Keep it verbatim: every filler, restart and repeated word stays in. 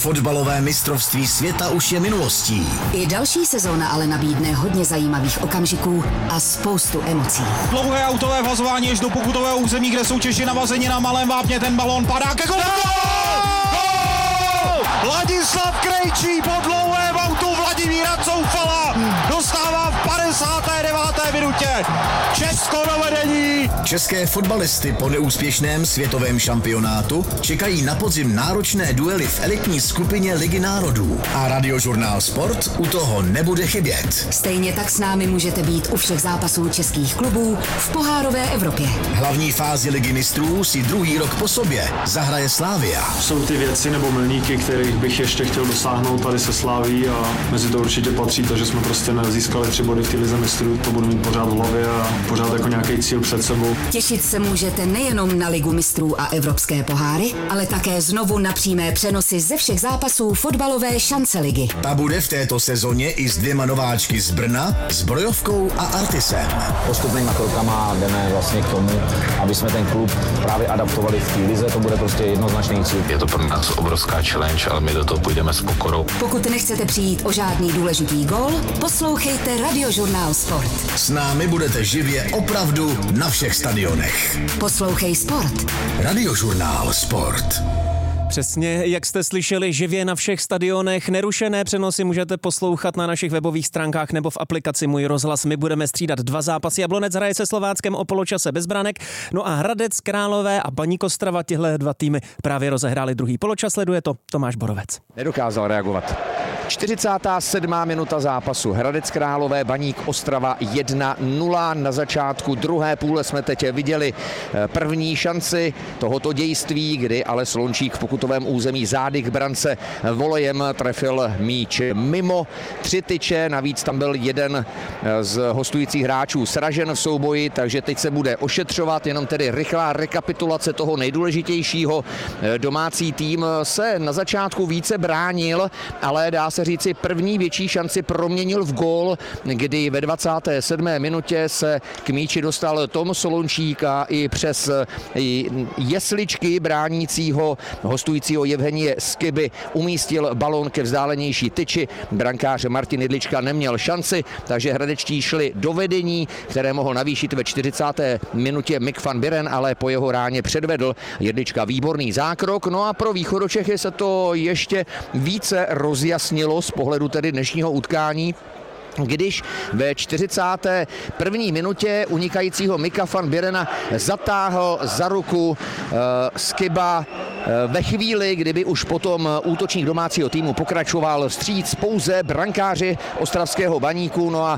Fotbalové mistrovství světa už je minulostí. I další sezóna ale nabídne hodně zajímavých okamžiků a spoustu emocí. Dlouhé autové vhazování až do pokutového území, kde jsou Češi navazeni na malém vápně, ten balón padá ke golu. Ladislav Krejčí po dlouhém autu Vladimíra Coufala dostává v padesáté deváté minutě Česko do vedení. České fotbalisty po neúspěšném světovém šampionátu čekají na podzim náročné duely v elitní skupině Ligy národů. A Radiožurnál Sport u toho nebude chybět. Stejně tak s námi můžete být u všech zápasů českých klubů v pohárové Evropě. Hlavní fázi Ligy mistrů si druhý rok po sobě zahraje Slavia. Jsou ty věci nebo milníky, kterých bych ještě chtěl dosáhnout tady se Slaví, a mezi to určitě patří to, že jsme prostě nezískali tři body v té lize mistrů. To budu mít pořád v hlavě a pořád jako nějaký cíl před sebou. Těšit se můžete nejenom na Ligu mistrů a evropské poháry, ale také znovu na přímé přenosy ze všech zápasů fotbalové šance ligy. Ta bude v této sezóně i s dvěma nováčky z Brna, s Brojovkou a Artisem. Postupnýma krokama jdeme vlastně k tomu, aby jsme ten klub právě adaptovali v té lize, to bude prostě jednoznačný cíl. Je to pro nás obrovská challenge, ale my do toho půjdeme s pokorou. Pokud nechcete přijít o žádný důležitý gól, poslouchejte Radiožurnál Sport. S námi budete živě opravdu na všech stadionech. Poslouchej Sport. Radiožurnál Sport. Přesně, jak jste slyšeli, živě na všech stadionech. Nerušené přenosy můžete poslouchat na našich webových stránkách nebo v aplikaci Můj rozhlas. My budeme střídat dva zápasy. Jablonec hraje se Slováckem o poločase bez branek. No a Hradec Králové a Baník Ostrava, těhle dva týmy právě rozehráli druhý poločas. Sleduje to Tomáš Borovec. Nedokázal reagovat. čtyřicátá sedmá minuta zápasu. Hradec Králové, Baník Ostrava jedna nula. Na začátku druhé půle jsme teď viděli první šanci tohoto dějství, kdy ale Slončík v pokutovém území zády k brance volejem trefil míč mimo tři tyče. Navíc tam byl jeden z hostujících hráčů sražen v souboji, takže teď se bude ošetřovat. Jenom tedy rychlá rekapitulace toho nejdůležitějšího. Domácí tým se na začátku více bránil, ale dá se říci, první větší šanci proměnil v gól, kdy ve dvacáté sedmé minutě se k míči dostal Tom Solončík a i přes jesličky bránícího hostujícího Jevhenije Skiby umístil balón ke vzdálenější tyči. Brankář Martin Jedlička neměl šanci, takže hradečtí šli do vedení, které mohl navýšit ve čtyřicáté minutě Mick van Buren, ale po jeho ráně předvedl Jedlička výborný zákrok. No a pro Východočechy se to ještě více rozjasnilo z pohledu tedy dnešního utkání, když ve čtyřicáté první minutě unikajícího Micka van Burena zatáhl za ruku uh, Skiba uh, ve chvíli, kdyby už potom útočník domácího týmu pokračoval vstříc pouze brankáři ostravského Baníku. No a